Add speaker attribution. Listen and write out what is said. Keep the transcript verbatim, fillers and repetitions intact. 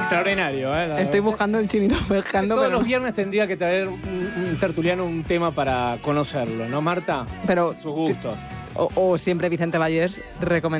Speaker 1: Extraordinario, ¿eh? La-
Speaker 2: Estoy buscando el chinito pescando,
Speaker 1: Todos
Speaker 2: pero,
Speaker 1: los viernes tendría que traer un, un tertuliano un tema para conocerlo, ¿no, Marta?
Speaker 2: pero
Speaker 1: Sus gustos.
Speaker 2: o, o siempre Vicente Vallés recomendando